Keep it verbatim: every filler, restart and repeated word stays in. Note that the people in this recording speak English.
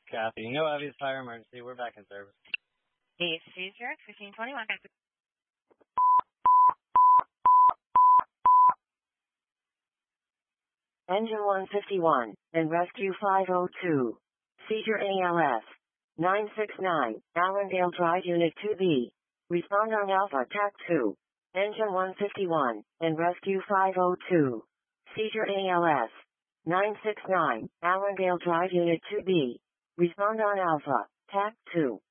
Kathy. No obvious fire emergency. We're back in service. Eight Caesar, fifteen twenty-one. Engine one fifty-one, and Rescue five oh two. Seizure A L S. nine six nine, Allendale Drive Unit two B. Respond on Alpha T A C two. Engine one fifty-one, and Rescue five oh two. Seizure A L S. nine six nine, Allendale Drive Unit two B. Respond on Alpha T A C two.